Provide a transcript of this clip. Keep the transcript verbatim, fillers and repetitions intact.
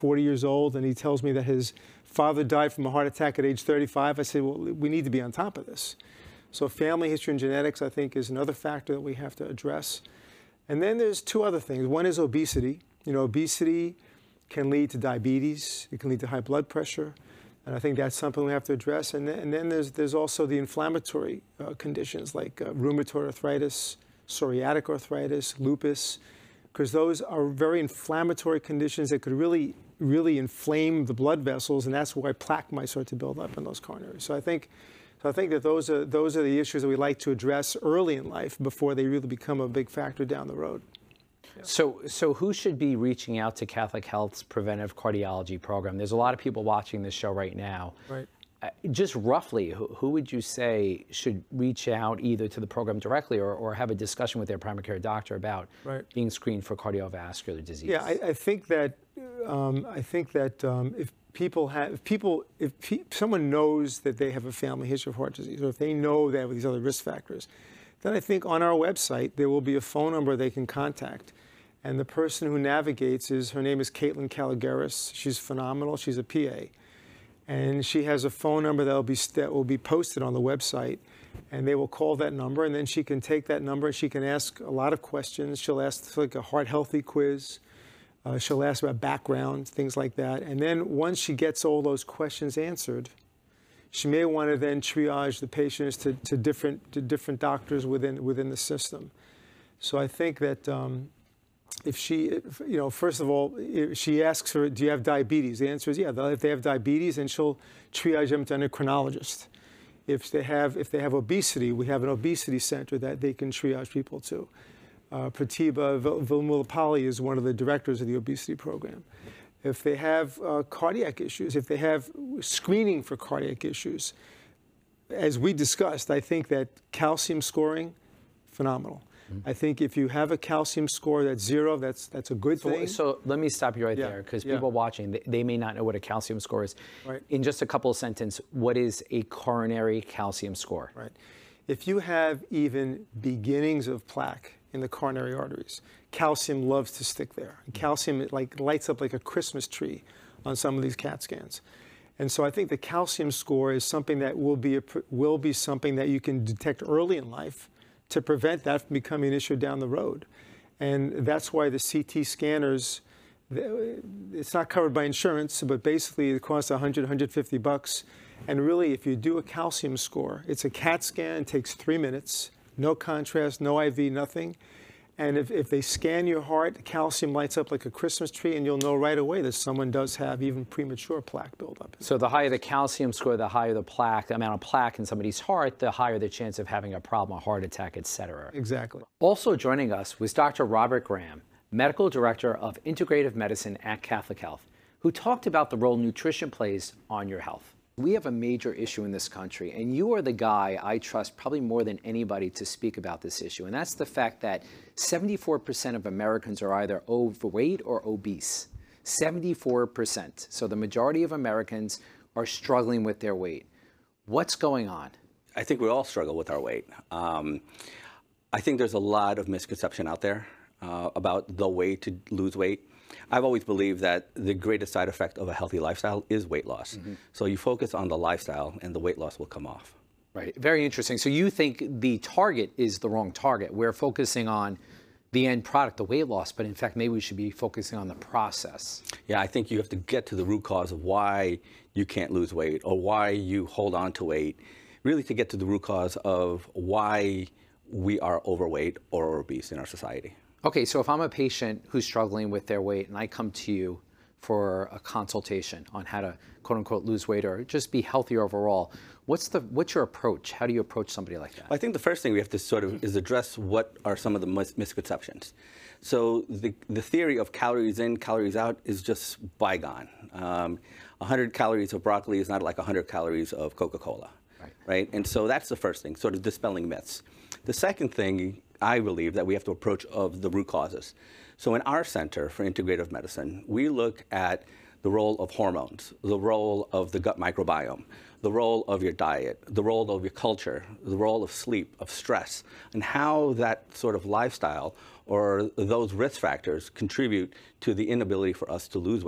forty years old, and he tells me that his father died from a heart attack at age thirty-five. I say, well, we need to be on top of this. So family history and genetics, I think, is another factor that we have to address. And then there's two other things. One is obesity. You know, obesity can lead to diabetes. It can lead to high blood pressure. And I think that's something we have to address. And then, and then there's, there's also the inflammatory uh, conditions like uh, rheumatoid arthritis, psoriatic arthritis, lupus, because those are very inflammatory conditions that could really, really inflame the blood vessels, and that's why plaque might start to build up in those coronaries. So I think, so I think that those are, those are the issues that we like to address early in life before they really become a big factor down the road. Yeah. So, so who should be reaching out to Catholic Health's preventive cardiology program? There's a lot of people watching this show right now. Right. Uh, just roughly, who, who would you say should reach out either to the program directly or, or have a discussion with their primary care doctor about right. being screened for cardiovascular disease? Yeah, I, I think that um, I think that um, if people have, if people, if pe someone knows that they have a family history of heart disease, or if they know they have these other risk factors, then I think on our website there will be a phone number they can contact. And the person who navigates is, her name is Caitlin Caligaris. She's phenomenal. She's a P A. And she has a phone number that will be, that will be posted on the website. And they will call that number. And then she can take that number and she can ask a lot of questions. She'll ask like a heart healthy quiz. Uh, she'll ask about background, things like that. And then once she gets all those questions answered, she may want to then triage the patients to, to, different, to different doctors within, within the system. So I think that um, if she, if, you know, first of all, if she asks her, do you have diabetes? The answer is yeah. If they have diabetes, then she'll triage them to an endocrinologist. If they have, if they have obesity, we have an obesity center that they can triage people to. Uh, Pratibha Vilmulapalli is one of the directors of the obesity program. If they have uh, cardiac issues, if they have screening for cardiac issues, as we discussed, I think that calcium scoring, phenomenal. Mm-hmm. I think if you have a calcium score that's zero, that's that's a good so, thing. So let me stop you right yeah. there, because yeah. people watching, they, they may not know what a calcium score is. Right. In just a couple of sentences, what is a coronary calcium score? Right. If you have even beginnings of plaque in the coronary arteries, calcium loves to stick there. And calcium, it like lights up like a Christmas tree on some of these CAT scans. And so I think the calcium score is something that will be, a, will be something that you can detect early in life to prevent that from becoming an issue down the road. And that's why the C T scanners, it's not covered by insurance, but basically it costs a hundred, a hundred fifty bucks. And really, if you do a calcium score, it's a CAT scan, it takes three minutes. No contrast, no I V, nothing. And if, if they scan your heart, the calcium lights up like a Christmas tree, and you'll know right away that someone does have even premature plaque buildup. So the higher the calcium score, the higher the plaque, the amount of plaque in somebody's heart, the higher the chance of having a problem, a heart attack, et cetera. Exactly. Also joining us was Doctor Robert Graham, Medical Director of Integrative Medicine at Catholic Health, who talked about the role nutrition plays on your health. We have a major issue in this country, and you are the guy I trust probably more than anybody to speak about this issue, and that's the fact that seventy-four percent of Americans are either overweight or obese. seventy-four percent. So the majority of Americans are struggling with their weight. What's going on? I think we all struggle with our weight. Um, I think there's a lot of misconception out there uh, about the way to lose weight. I've always believed that the greatest side effect of a healthy lifestyle is weight loss. Mm-hmm. So you focus on the lifestyle and the weight loss will come off. Right. Very interesting. So you think the target is the wrong target. We're focusing on the end product, the weight loss, but in fact, maybe we should be focusing on the process. Yeah, I think you have to get to the root cause of why you can't lose weight or why you hold on to weight, really to get to the root cause of why we are overweight or obese in our society. Okay, so if I'm a patient who's struggling with their weight and I come to you for a consultation on how to quote unquote lose weight or just be healthier overall, what's the what's your approach? How do you approach somebody like that? Well, I think the first thing we have to sort of is address what are some of the mis misconceptions. So the, the theory of calories in, calories out is just bygone. Um, one hundred calories of broccoli is not like one hundred calories of Coca-Cola, right. right? And so that's the first thing, sort of dispelling myths. The second thing, I believe, that we have to approach of the root causes. So in our Center for Integrative Medicine, we look at the role of hormones, the role of the gut microbiome, the role of your diet, the role of your culture, the role of sleep, of stress, and how that sort of lifestyle or those risk factors contribute to the inability for us to lose weight.